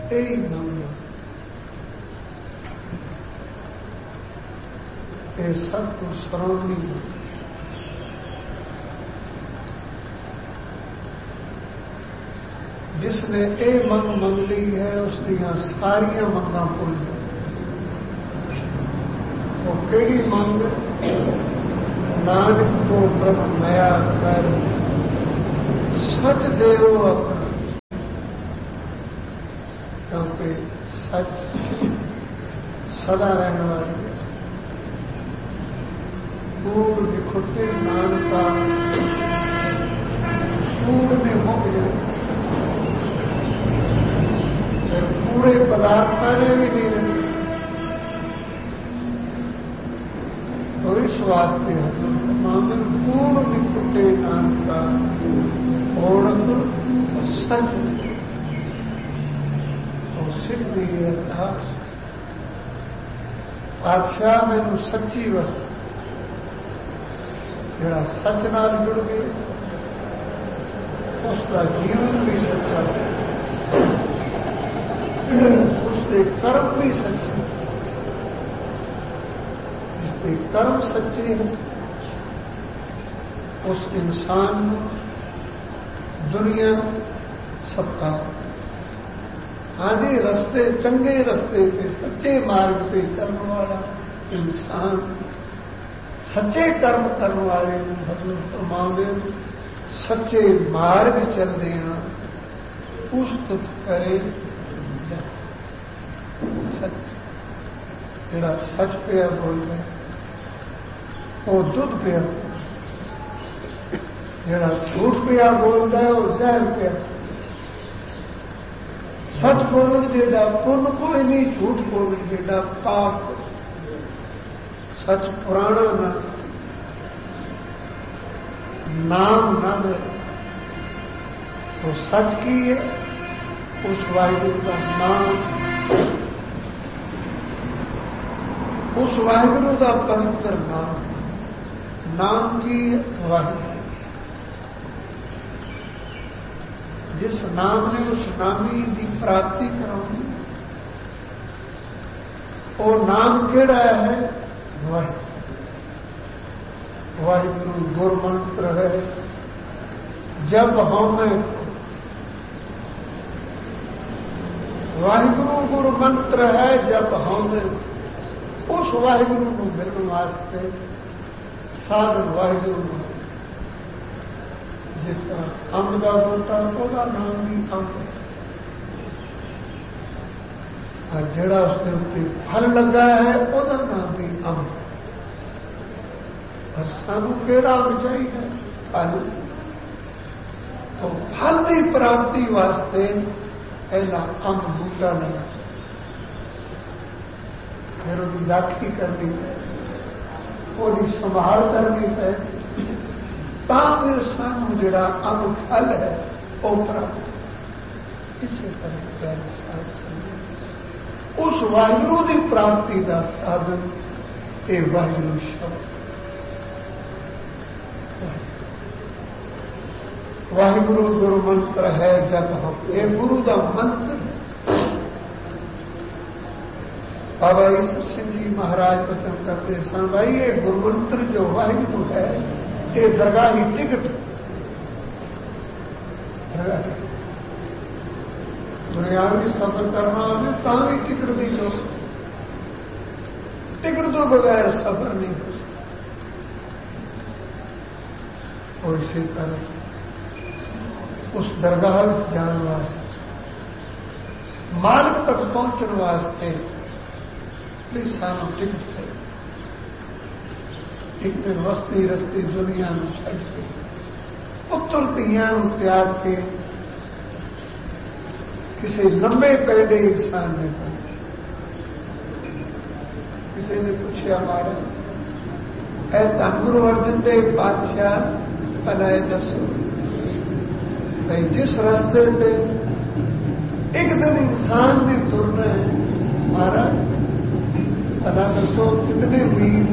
यही मंग ये सब तो श्रोमणी जिसने ये मंग मंग ली है उसदियां सारियां मंगां भुल जाए। वो केड़ी मंग नानक को ब्रह्म मया कर सच देवो अपना, क्योंकि सच सदा रहने वाली है। कूड़ बिखुटे नानका कूड़ में मुक जाए, फिर पूरे पदार्थ में भी नहीं रहे। तो इस वास्ते हजूर कूड़ बिखुटे नानका और सच तो सिद्धि अरदास पातशाह मैनू सच्ची वस्तु जड़ा सच नाल जुड़ गए उसका जीवन भी सच्चा है, उसके कर्म भी सच्चे, जिसके कर्म सच्चे हैं उस इंसान दुनिया सबका हाँ जी रस्ते चंगे रस्ते पे सच्चे मार्ग पे चलने वाला इंसान सच्चे कर्म करने वाले हजूर फरमावे सच्चे मार्ग चल देना पुस्तक करे सच जड़ा सच पिया बोलता है वो दुध पिया, जड़ा झूठ पिया बोलता है वो जहर पिया। सच बोलन जेड़ा पुण्य कोई नहीं, झूठ बोलन जेड़ा पाप। सच पुराना न नाम न दे तो सच की है उस वाहिगुरु का नाम, उस वाहिगुरु का पवित्र नाम की वाहिगुरु। जिस नाम ने उस नामी की प्राप्ति करानी वो नाम केड़ा है वाहिगुरु गुरु मंत्र है। जब हमें वाहिगुरु गुरु मंत्र है, जब हमें उस वाहिगुरु को मिलने वास्ते साधन वाहिगुरु जिस तरह अंब का बूटा ਉਹਦਾ नाम भी अंब है और ਜਿਹੜਾ उसके उत्ते फल लगा है ਉਹਦਾ नाम भी अंब। और सानू केड़ा अंब चाहिए फल, तो फल की प्राप्ति वास्ते पहला अंब बूटा लगा, फिर उसकी राखी करनी है, उसकी संभाल करनी है, फिर सानू जिहड़ा अंब फल है वो प्राप्त। इसी तरह प्यारे साथ संगत उस वाहिगुरु की प्राप्ति का साधन ये वाहिगुरु शब्द। वाहिगुरु गुरु मंत्र है जब हम ये गुरु का मंत्र। बाबा ईश्वर सिंह जी महाराज वचन करते सन भाई ये गुरु मंत्र जो वाहिगुरु है ये दरगाही टिकट दुनियावी सफर करना हो तो भी टिकट दी लो, टिकट तो बगैर सफर नहीं हो सकता। और इसी तरह उस दरगाह जाने वास्ते मार्ग तक पहुंचने वास्ते सानू टिकट चाहिए। एक दिन वस्ती रस्ती दुनिया में छड़ के पुत्र धियां त्याग के किसी लंबे पैदे इंसान ने पहुंचे। किसी ने पूछा महाराज ऐ धन गुरु अर्जन देव पातशाह भला दसो भाई जिस रास्ते पे एक दिन इंसान ने तुरना है महाराज भला दसो कितने मील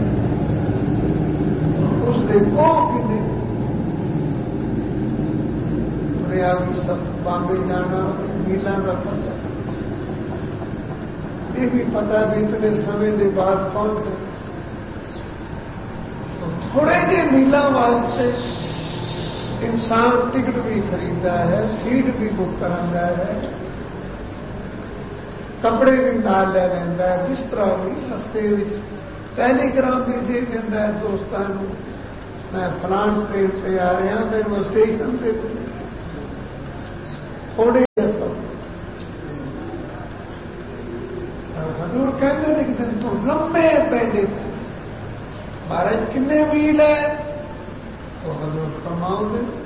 उसके को कितने दुनिया सब बांबे जाना मीलों का पता नहीं भी पता भी इतने समय के बाद पहुंचे। तो थोड़े जे मीलों वास्ते इंसान टिकट भी खरीदा है, सीट भी बुक करांदा है, कपड़े भी नाल ले लैंदा है, बिस्तरा भी रस्ते विच टैलीग्राम भी दे दिंदा है दोस्तां नूं, मैं फलान ट्रेन ते आ रहा, मेरे स्टेशन से थोड़े सब। हजूर कहते हैं कि दिन तो लंबे पहले महाराज कितने मील है, तो हजूर फरमाओगे